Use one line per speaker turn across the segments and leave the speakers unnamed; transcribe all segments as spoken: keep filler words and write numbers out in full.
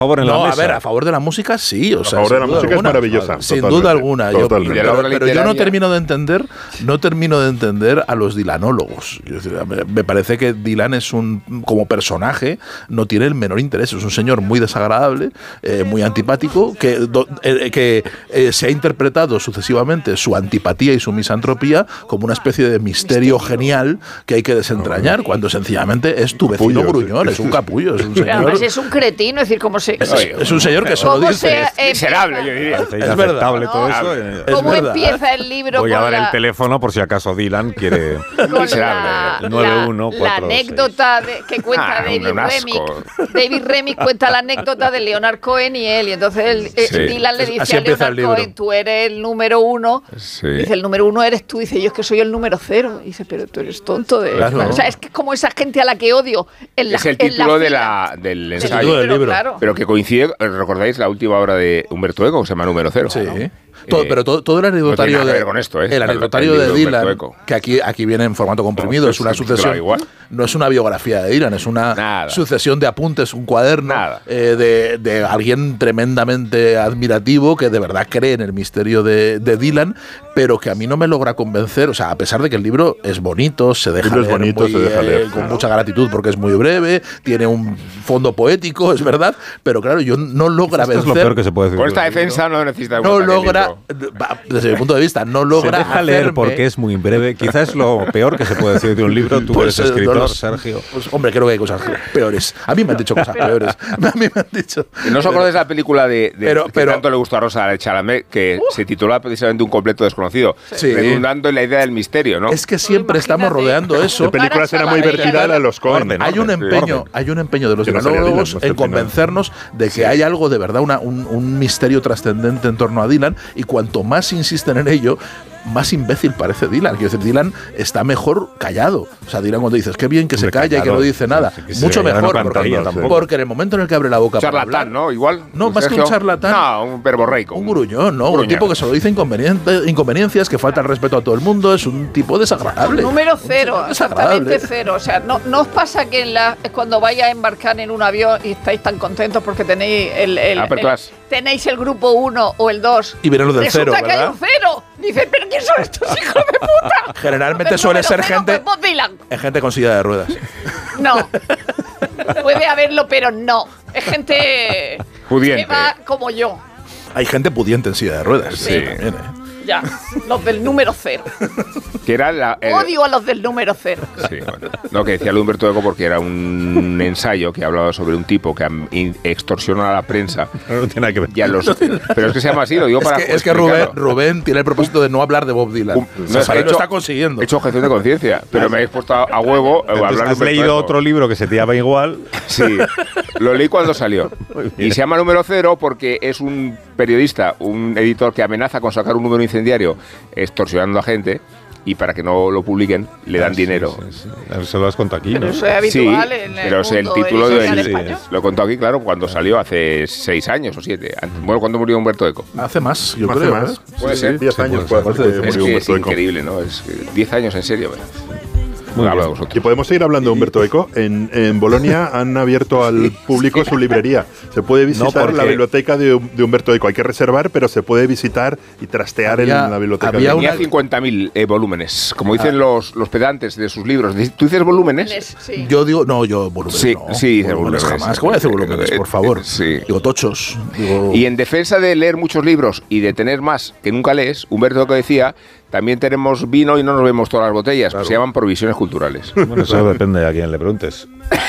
favor en
no,
la mesa.
a ver, a favor de la música sí. O
a
sea,
favor de la música
alguna,
es maravillosa.
Sin
totalmente,
duda alguna. Yo, pero,
totalmente.
pero yo no termino de entender, no termino de entender a los Dylanólogos. Es decir, me parece que Dylan es un, como personaje, no tiene el menor interés. Es un señor muy desagradable, eh, muy antipático, que, do, eh, que eh, se ha interpretado sucesivamente su antipatía y su misantropía como una especie de misterio, misterio. genial que hay que desentrañar, cuando sencillamente es tu vecino capullo, gruñón, sí. es un capullo, es un señor.
Además es un cretino, es decir, como se...
Es, es un señor que solo dice...
Es
miserable, yo diría.
Es, es verdad. Todo eso,
eh. ¿Cómo empieza el libro?
Voy a dar
la...
el teléfono por si acaso Dylan quiere...
miserable.
nueve uno cuatro
La anécdota de, que cuenta ah, David Remnick. David Remnick cuenta la anécdota de Leonard Cohen y él, y entonces él, sí. Dylan le dice a Leonard Cohen, tú eres el número uno. Sí. Dice, el número uno eres tú. Dice, yo es que soy el número cero. Dice, pero tú eres tonto. De
claro.
O sea, es que es como esa gente a la que odio. En la,
es el título de la, del ensayo.
El libro, libro.
Claro. Pero que coincide, ¿recordáis la última obra de Humberto Eco, que se llama Número Cero?
Sí.
¿no?
Todo, pero todo, todo el anecdotario
no
de
con esto, ¿eh?
el anecdotario de Dylan, que aquí, aquí viene en formato comprimido, no, es una sucesión, no es una biografía de Dylan, es una Nada. sucesión de apuntes, un cuaderno eh, de, de alguien tremendamente admirativo que de verdad cree en el misterio de, de Dylan, pero que a mí no me logra convencer, o sea, a pesar de que el libro es bonito, se deja leer,
bonito,
muy,
se deja leer
eh, con mucha gratitud porque es muy breve, tiene un fondo poético, es verdad, pero claro, yo no logra
Esto
vencer.
Es lo peor que se puede decir.
Por esta defensa no necesita.
No logra. Desde mi punto de vista, no logra.
Se deja
hacerme...
leer porque es muy breve. Quizás es lo peor que se puede decir de un libro. Tú pues, eres escritor, no los, Sergio.
Pues, hombre, creo que hay cosas peores. A mí me han dicho cosas peores. A mí me han dicho.
¿No os acordáis de la película de, de
pero,
que
pero,
tanto le gustó a Rosa Chalamet, que uh, se titula precisamente Un completo desconocido, sí. redundando en la idea del misterio, ¿no?
Es que siempre estamos rodeando eso.
La película será muy vertida a los Cohen.
Hay un empeño, hay un empeño de los Dylanólogos en convencernos de que hay algo de verdad, una, un, un misterio trascendente en torno a Dylan, y cuanto más insisten en ello, más imbécil parece Dylan. Quiero decir, Dylan está mejor callado. O sea, Dylan cuando dices, qué bien que se calla callado, y que no dice nada. Sí, sí, mucho mejor, no porque, tampoco. porque en el momento en el que abre la boca
charlatán,
para hablar,
¿no? Igual.
No, más Sergio, que un charlatán.
No, un verborreico.
Un gruñón, ¿no? Un, un tipo que solo dice inconveniencias, que falta el respeto a todo el mundo. Es un tipo desagradable.
Número cero, exactamente cero. O sea, no, no os pasa que en la, cuando vais a embarcar en un avión y estáis tan contentos porque tenéis el, el, el, el tenéis el grupo uno o el dos.
Y vienen los del cero,
resulta que hay un cero. Dices, ¿pero quién son estos hijos de puta?
Generalmente suele ser gente. Es gente con silla de ruedas.
No. Puede haberlo, pero no. Es gente
pudiente.
Que va como yo.
Hay gente pudiente en silla de ruedas. Sí, sí también, ¿eh?
Ya, los del número cero.
Que era la, el...
Odio a los del número cero.
Sí, bueno. No, que decía Humberto Eco porque era un ensayo que hablaba sobre un tipo que extorsionó a la prensa.
No tiene nada que ver.
Y a los, pero es que se llama así, lo digo
es
para.
Que, es que Rubén, Rubén tiene el propósito de no hablar de Bob Dylan. Um, no, o sea, hecho, lo está consiguiendo.
He hecho objeción de conciencia, pero me habéis puesto a, a huevo a hablar de
¿Has leído Eco. Otro libro que se te llama igual?
Sí, lo leí cuando salió. Y se llama Número Cero porque es un periodista, un editor que amenaza con sacar un número incendiario extorsionando a gente, y para que no lo publiquen le dan sí, dinero.
Sí, sí. Se lo has contado aquí,
pero
¿no?
Eso es habitual
sí,
en el
pero es
mundo
el título del
sí,
lo he contado aquí, claro, cuando salió hace seis años o siete. Bueno, ¿cuándo murió Humberto Eco?
Hace más, yo
hace
creo.
Más.
¿eh?
Puede
sí,
ser.
diez años.
Puede
puede
ser. Es que es increíble, ¿no? Es diez años en serio. ¿verdad?
Muy bien. Y podemos seguir hablando de Humberto Eco. En, en Bolonia han abierto al público su librería. Se puede visitar no, la biblioteca de, de Humberto Eco. Hay que reservar, pero se puede visitar y trastear había, en la biblioteca.
Había una... cincuenta mil eh, volúmenes, como dicen ah. los, los pedantes de sus libros. ¿Tú dices volúmenes?
Sí.
Yo digo, no, yo volúmenes
sí,
no.
Sí, dice volúmenes.
Jamás. ¿Cómo dice volúmenes, por favor?
Sí.
Digo tochos. Digo...
Y en defensa de leer muchos libros y de tener más que nunca lees, Humberto Eco decía... También tenemos vino y no nos vemos todas las botellas. Claro. Se llaman provisiones culturales.
Bueno, eso depende a quién le preguntes.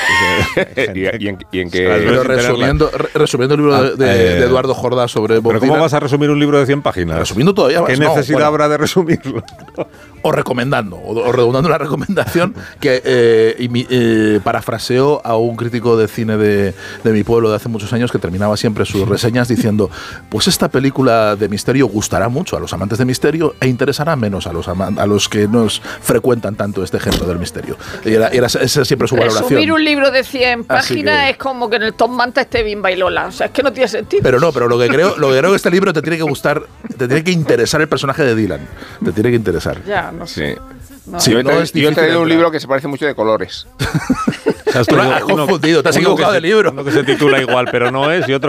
¿Y, y, en, y en qué?
Pero resumiendo, resumiendo el libro de, de, de Eduardo Jordá sobre Bob
¿Pero cómo vas a resumir un libro de cien páginas?
Resumiendo todavía más.
¿Qué necesidad no, bueno, habrá de resumirlo?
O recomendando, o, o redundando la recomendación, que eh, y mi, eh, parafraseo a un crítico de cine de, de mi pueblo de hace muchos años que terminaba siempre sus reseñas diciendo, pues esta película de misterio gustará mucho a los amantes de misterio e interesará menos a los, a los que nos frecuentan tanto este género del misterio. Y era, era esa siempre su valoración.
Resumir un libro de cien páginas que, es como que en el Tom Manta esté Bimba y Lola. O sea, es que no tiene sentido.
Pero no, pero lo que creo, lo que creo que este libro te tiene que gustar, te tiene que interesar el personaje de Dylan. Te tiene que interesar.
Ya, no sé.
Sí.
No.
Sí, yo, no he traído un libro que se parece mucho de colores.
O sea, tú lo has confundido, te has equivocado de libro.
Uno que se titula igual, pero no es, y otro